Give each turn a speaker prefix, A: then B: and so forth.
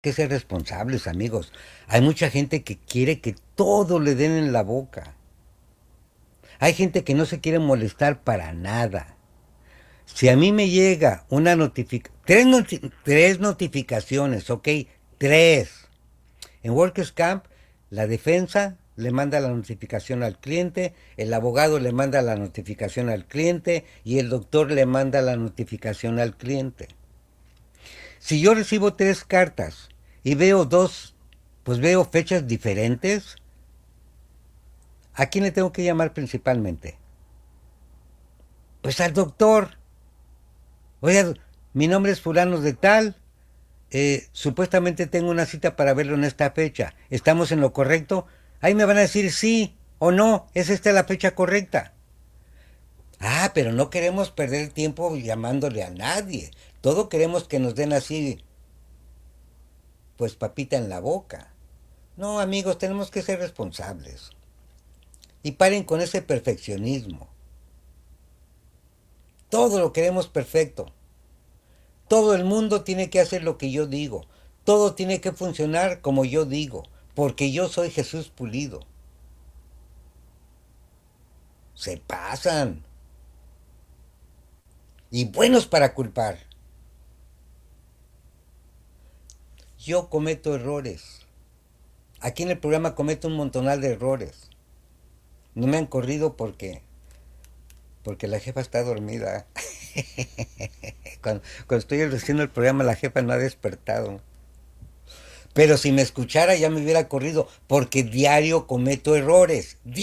A: Que ser responsables, amigos. Hay mucha gente que quiere que todo le den en la boca. Hay gente que no se quiere molestar para nada. Si a mí me llega una notificación, tres notificaciones, ok, tres. En Workers Camp, la defensa le manda la notificación al cliente, el abogado le manda la notificación al cliente y el doctor le manda la notificación al cliente. Si yo recibo tres cartas y veo dos, pues veo fechas diferentes, ¿a quién le tengo que llamar principalmente? Pues al doctor. Oiga, mi nombre es fulano de tal, supuestamente tengo una cita para verlo en esta fecha. ¿Estamos en lo correcto? Ahí me van a decir sí o no, es esta la fecha correcta. Ah, pero no queremos perder tiempo llamándole a nadie. Todo queremos que nos den así, pues papita en la boca. No, amigos, tenemos que ser responsables. Y paren con ese perfeccionismo. Todo lo queremos perfecto. Todo el mundo tiene que hacer lo que yo digo. Todo tiene que funcionar como yo digo. Porque yo soy Jesús Pulido. Se pasan. Y buenos para culpar. Yo cometo errores. Aquí en el programa cometo un montonal de errores. No me han corrido porque la jefa está dormida. Cuando estoy haciendo el programa la jefa no ha despertado. Pero si me escuchara ya me hubiera corrido porque diario cometo errores.